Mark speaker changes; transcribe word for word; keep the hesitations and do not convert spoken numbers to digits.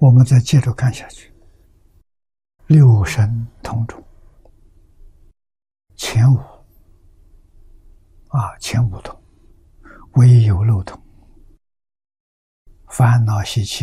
Speaker 1: 我们再接着看下去。六神通中，前五啊，前五通，唯有漏通，烦恼习气